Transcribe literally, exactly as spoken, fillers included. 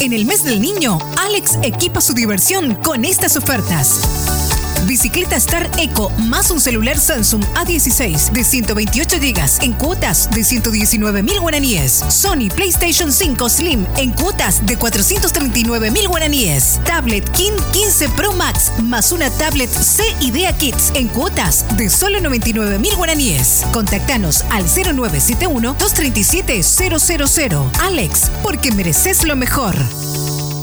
En el mes del niño, Alex equipa su diversión con estas ofertas. Bicicleta Star Eco más un celular Samsung A dieciséis de ciento veintiocho gigas en cuotas de ciento diecinueve mil guaraníes. Sony PlayStation cinco Slim en cuotas de cuatrocientos treinta y nueve mil guaraníes. Tablet King quince Pro Max más una tablet C Idea Kids en cuotas de solo noventa y nueve mil guaraníes. Contactanos al cero nueve siete uno, dos tres siete, cero cero cero. Alex, porque mereces lo mejor.